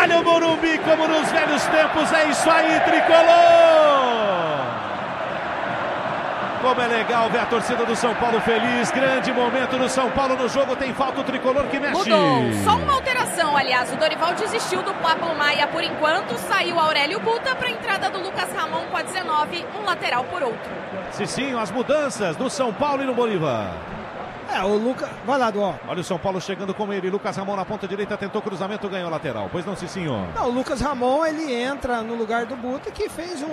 Olha o Morumbi como nos velhos tempos, é isso aí, tricolor! Como é legal ver a torcida do São Paulo feliz, grande momento do São Paulo no jogo, tem falta o tricolor que mexe. Mudou, só uma alteração, aliás, o Dorival desistiu do Pablo Maia por enquanto, saiu Aurélio Buta para a entrada do Lucas Ramon com a 19, um lateral por outro. Cicinho, as mudanças do São Paulo e no Bolívar. O Lucas, vai lá, Duó. Olha o São Paulo chegando com ele, Lucas Ramon na ponta direita, tentou cruzamento, ganhou lateral, pois não, Cicinho? Não, o Lucas Ramon, ele entra no lugar do Buta, que fez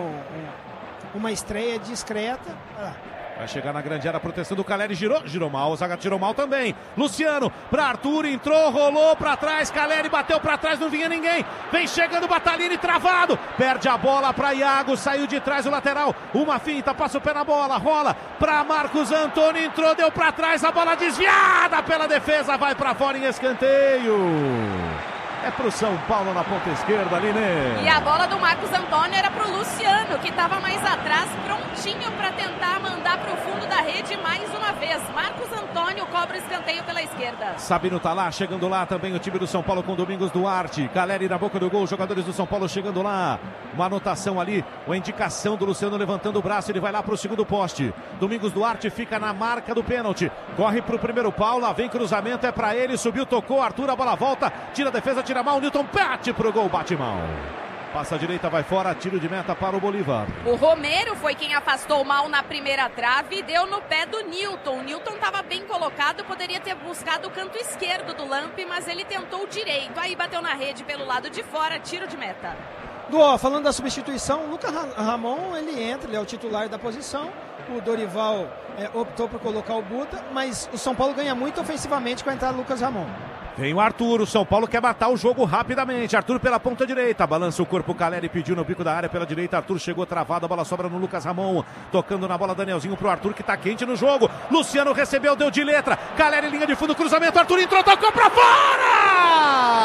uma estreia discreta. Vai chegar na grande área, proteção do Caleri, girou mal, o zaga tirou mal também. Luciano, pra Arthur, entrou, rolou pra trás, Caleri bateu pra trás, não vinha ninguém. Vem chegando Batalini, travado, perde a bola pra Iago, saiu de trás o lateral, uma finta, passa o pé na bola, rola pra Marcos Antônio, entrou, deu pra trás, a bola desviada pela defesa, vai pra fora em escanteio. É pro São Paulo na ponta esquerda ali, né? E a bola do Marcos Antônio era pro Luciano, que estava mais atrás, prontinho para tentar mandar pro fundo da rede mais uma vez. Marcos Antônio cobra o escanteio pela esquerda. Sabino tá lá, chegando lá também o time do São Paulo com Domingos Duarte. Caleri na boca do gol, os jogadores do São Paulo chegando lá. Uma anotação ali, uma indicação do Luciano levantando o braço, ele vai lá pro segundo poste. Domingos Duarte fica na marca do pênalti. Corre pro primeiro pau, lá vem cruzamento, é pra ele, subiu, tocou, Arthur, a bola volta, tira a defesa, tira mal, Newton bate pro gol, bate mal. Passa a direita, vai fora, tiro de meta para o Bolívar. O Romero foi quem afastou mal na primeira trave e deu no pé do Newton. O Newton estava bem colocado, poderia ter buscado o canto esquerdo do Lamp, mas ele tentou o direito. Aí bateu na rede pelo lado de fora, tiro de meta. Duó, falando da substituição, o Lucas Ramon, ele entra, ele é o titular da posição. O Dorival optou por colocar o Buta, mas o São Paulo ganha muito ofensivamente com a entrada do Lucas Ramon. Vem o Arthur, o São Paulo quer matar o jogo rapidamente. Arthur pela ponta direita, balança o corpo, Caleri pediu no bico da área pela direita. Arthur chegou travado, a bola sobra no Lucas Ramon. Tocando na bola, Danielzinho pro Arthur que tá quente no jogo. Luciano recebeu, deu de letra. Caleri, linha de fundo, cruzamento. Arthur entrou, tocou pra fora!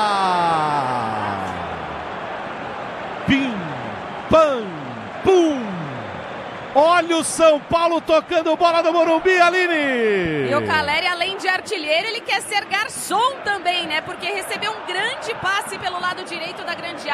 Pim, pam, pum! Olha o São Paulo tocando bola do Morumbi, Aline! E o Caleri, além de artilheiro, ele quer ser garçom também, né? Porque recebeu um grande passe pelo lado direito da grande área.